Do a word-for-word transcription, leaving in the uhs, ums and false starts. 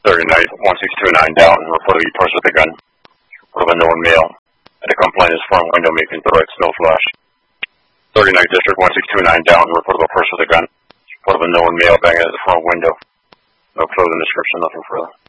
thirty-ninth, one six two nine down, reportedly person with a gun. Report of a known male. At a complaint is front window making threats, no flash. thirty-ninth District, one six two nine down, report of a person with a gun. Report of a known male banging at the front window. No clothing description, nothing further.